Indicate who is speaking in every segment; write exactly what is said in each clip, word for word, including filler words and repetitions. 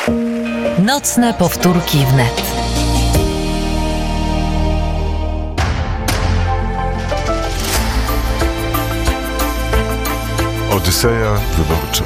Speaker 1: Nocne powtórki wnet.
Speaker 2: Odyseja wyborcza.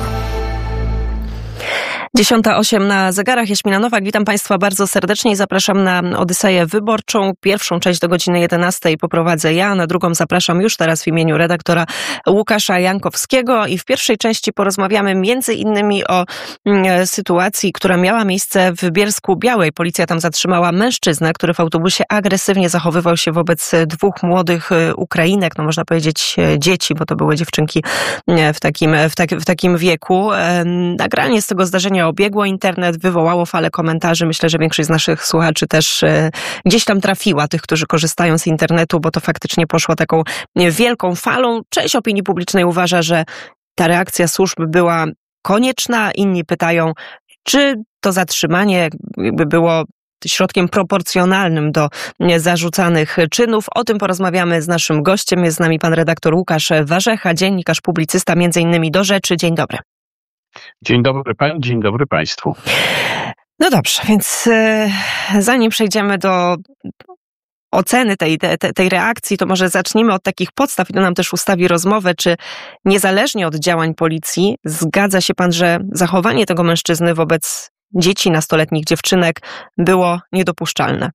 Speaker 3: dziesiąta osiem na zegarach. Jaśmina Nowak, witam Państwa bardzo serdecznie i zapraszam na Odyseję Wyborczą. Pierwszą część do godziny jedenastej poprowadzę ja, na drugą zapraszam już teraz w imieniu redaktora Łukasza Jankowskiego i w pierwszej części porozmawiamy między innymi o mm, sytuacji, która miała miejsce w Bielsku Białej. Policja tam zatrzymała mężczyznę, który w autobusie agresywnie zachowywał się wobec dwóch młodych Ukrainek, no można powiedzieć dzieci, bo to były dziewczynki w takim, w, tak, w takim wieku. Nagranie z tego zdarzenia obiegło internet, wywołało falę komentarzy. Myślę, że większość z naszych słuchaczy też e, gdzieś tam trafiła, tych, którzy korzystają z internetu, bo to faktycznie poszło taką wielką falą. Część opinii publicznej uważa, że ta reakcja służb była konieczna. Inni pytają, czy to zatrzymanie jakby było środkiem proporcjonalnym do zarzucanych czynów. O tym porozmawiamy z naszym gościem. Jest z nami pan redaktor Łukasz Warzecha, dziennikarz, publicysta, między innymi Do Rzeczy. Dzień dobry.
Speaker 4: Dzień dobry Pani, dzień dobry Państwu.
Speaker 3: No dobrze, więc e, zanim przejdziemy do oceny tej, tej, tej reakcji, to może zacznijmy od takich podstaw i to nam też ustawi rozmowę, czy niezależnie od działań policji zgadza się Pan, że zachowanie tego mężczyzny wobec dzieci, nastoletnich dziewczynek było niedopuszczalne?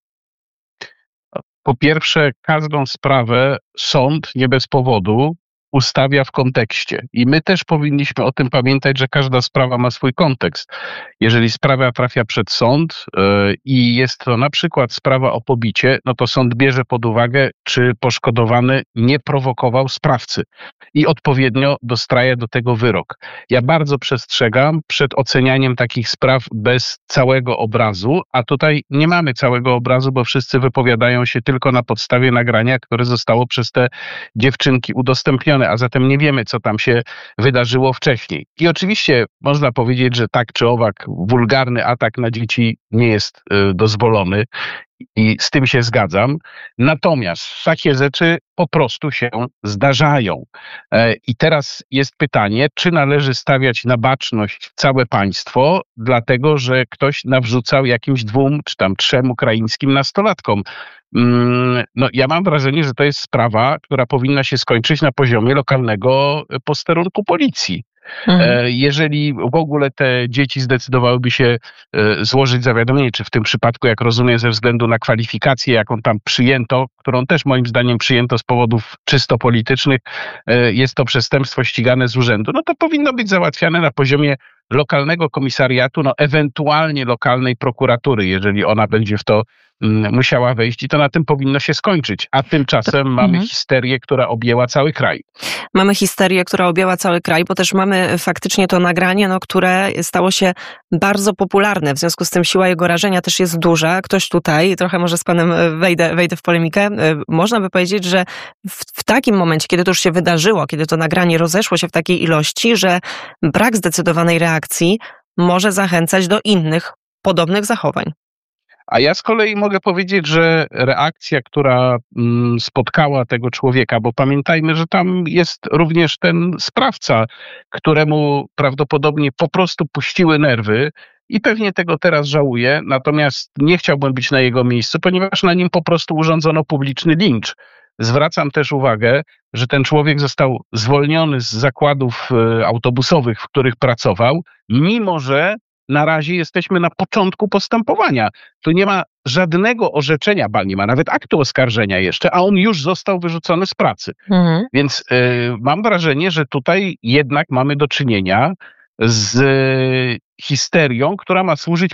Speaker 4: Po pierwsze, każdą sprawę sąd nie bez powodu ustawia w kontekście. I my też powinniśmy o tym pamiętać, że każda sprawa ma swój kontekst. Jeżeli sprawa trafia przed sąd yy, i jest to na przykład sprawa o pobicie, no to sąd bierze pod uwagę, czy poszkodowany nie prowokował sprawcy i odpowiednio dostraja do tego wyrok. Ja bardzo przestrzegam przed ocenianiem takich spraw bez całego obrazu, a tutaj nie mamy całego obrazu, bo wszyscy wypowiadają się tylko na podstawie nagrania, które zostało przez te dziewczynki udostępnione, a zatem nie wiemy, co tam się wydarzyło wcześniej. I oczywiście można powiedzieć, że tak czy owak wulgarny atak na dzieci nie jest y, dozwolony i z tym się zgadzam. Natomiast takie rzeczy po prostu się zdarzają. E, I teraz jest pytanie, czy należy stawiać na baczność całe państwo, dlatego że ktoś nawrzucał jakimś dwóm czy tam trzem ukraińskim nastolatkom. No, ja mam wrażenie, że to jest sprawa, która powinna się skończyć na poziomie lokalnego posterunku policji. Mhm. Jeżeli w ogóle te dzieci zdecydowałyby się złożyć zawiadomienie, czy w tym przypadku, jak rozumiem, ze względu na kwalifikację, jaką tam przyjęto, którą też moim zdaniem przyjęto z powodów czysto politycznych, jest to przestępstwo ścigane z urzędu, no to powinno być załatwiane na poziomie lokalnego komisariatu, no ewentualnie lokalnej prokuratury, jeżeli ona będzie w to mm, musiała wejść i to na tym powinno się skończyć. A tymczasem to, mamy mhm. histerię, która objęła cały kraj.
Speaker 3: Mamy histerię, która objęła cały kraj, bo też mamy faktycznie to nagranie, no, które stało się bardzo popularne. W związku z tym siła jego rażenia też jest duża. Ktoś tutaj, trochę może z panem wejdę, wejdę w polemikę, można by powiedzieć, że w, w takim momencie, kiedy to już się wydarzyło, kiedy to nagranie rozeszło się w takiej ilości, że brak zdecydowanej reakcji może zachęcać do innych podobnych zachowań.
Speaker 4: A ja z kolei mogę powiedzieć, że reakcja, która mm, spotkała tego człowieka, bo pamiętajmy, że tam jest również ten sprawca, któremu prawdopodobnie po prostu puściły nerwy i pewnie tego teraz żałuje, natomiast nie chciałbym być na jego miejscu, ponieważ na nim po prostu urządzono publiczny lincz. Zwracam też uwagę, że ten człowiek został zwolniony z zakładów y, autobusowych, w których pracował, mimo że na razie jesteśmy na początku postępowania. Tu nie ma żadnego orzeczenia, ba nie ma nawet aktu oskarżenia jeszcze, a on już został wyrzucony z pracy. Mhm. Więc y, mam wrażenie, że tutaj jednak mamy do czynienia z y, histerią, która ma służyć